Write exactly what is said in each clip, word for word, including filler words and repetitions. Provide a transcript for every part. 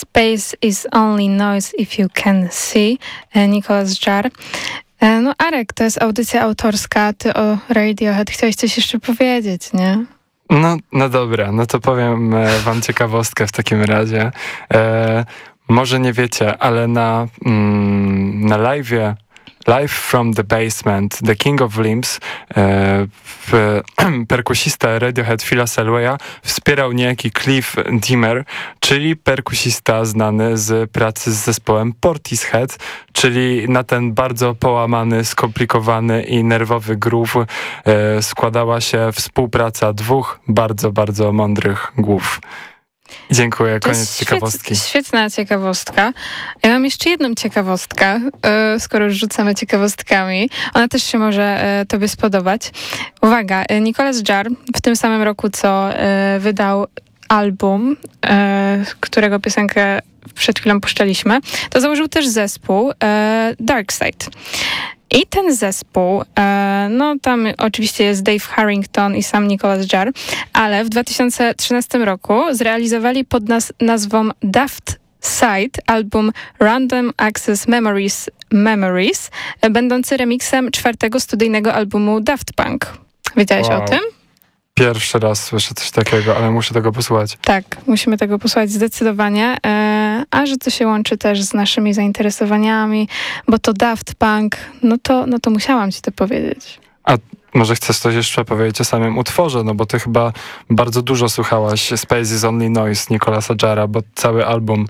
Space is only noise if you can see, Nicolas Jar. No Arek, to jest audycja autorska, ty o Radiohead chciałeś coś jeszcze powiedzieć, nie? No, no dobra, no to powiem e, wam ciekawostkę w takim razie. E, może nie wiecie, ale na, mm, na live'ie Live from the Basement, The King of Limbs, e, w, perkusista Radiohead Phila Selwaya wspierał niejaki Cliff Dimmer, czyli perkusista znany z pracy z zespołem Portishead, czyli na ten bardzo połamany, skomplikowany i nerwowy groove e, składała się współpraca dwóch bardzo, bardzo mądrych głów. Dziękuję, koniec ciekawostki. Świetna, świetna ciekawostka. Ja mam jeszcze jedną ciekawostkę, yy, skoro już rzucamy ciekawostkami. Ona też się może yy, tobie spodobać. Uwaga, yy, Nicolas Jar w tym samym roku, co yy, wydał album, yy, którego piosenkę przed chwilą puszczaliśmy, to założył też zespół yy, Darkside. I ten zespół, e, no tam oczywiście jest Dave Harrington i sam Nicolas Jar, ale w dwa tysiące trzynastym roku zrealizowali pod naz- nazwą Daft Side album Random Access Memories, Memories e, będący remiksem czwartego studyjnego albumu Daft Punk. Wiedziałeś Wow. o tym? Pierwszy raz słyszę coś takiego, ale muszę tego posłuchać. Tak, musimy tego posłuchać zdecydowanie. E, a że to się łączy też z naszymi zainteresowaniami, bo to Daft Punk, no to, no to musiałam ci to powiedzieć. A może chcesz coś jeszcze powiedzieć o samym utworze, no bo ty chyba bardzo dużo słuchałaś Space is Only Noise Nicolasa Jara, bo cały album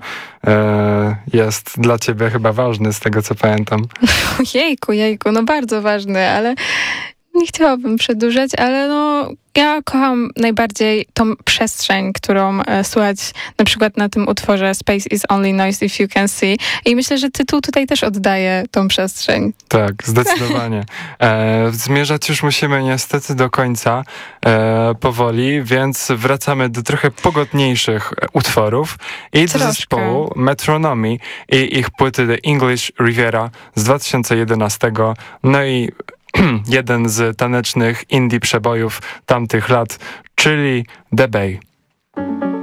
e, jest dla ciebie chyba ważny, z tego co pamiętam. Jejku, jejku, no bardzo ważny, ale nie chciałabym przedłużać, ale no ja kocham najbardziej tą przestrzeń, którą e, słychać na przykład na tym utworze Space is only noise if you can see. I myślę, że tytuł tutaj też oddaje tą przestrzeń. Tak, zdecydowanie. E, zmierzać już musimy niestety do końca e, powoli, więc wracamy do trochę pogodniejszych utworów i Troszkę. do zespołu Metronomy i ich płyty The English Riviera z dwa tysiące jedenastego. No i jeden z tanecznych indie przebojów tamtych lat, czyli The Bay.